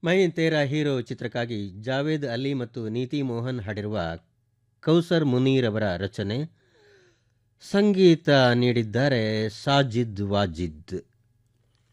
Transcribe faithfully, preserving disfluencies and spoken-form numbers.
ಮೈ ತೇರಾ ಹೀರೋ ಚಿತ್ರಕ್ಕಾಗಿ ಜಾವೇದ್ ಅಲಿ ಮತ್ತು ನೀತಿ ಮೋಹನ್ ಹಾಡಿರುವ ಕೌಸರ್ ಮುನೀರ್ ಅವರ ರಚನೆ, ಸಂಗೀತ ನೀಡಿದ್ದಾರೆ ಸಾಜಿದ್ ವಾಜಿದ್.